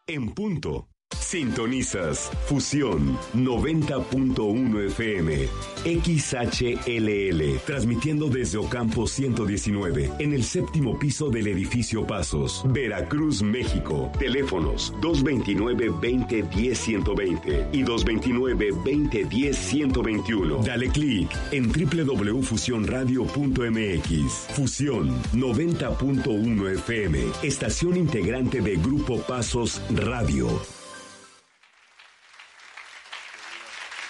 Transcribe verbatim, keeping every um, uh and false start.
en punto. Sintonizas Fusión noventa punto uno F M, X H L L, transmitiendo desde Ocampo ciento diecinueve, en el séptimo piso del edificio Pasos, Veracruz, México. Teléfonos dos veintinueve, veinte, diez, ciento veinte y dos veintinueve, veinte, diez, ciento veintiuno. Dale clic en doble u doble u doble u punto fusión radio punto m x. Fusión noventa punto uno F M, estación integrante de Grupo Pasos Radio.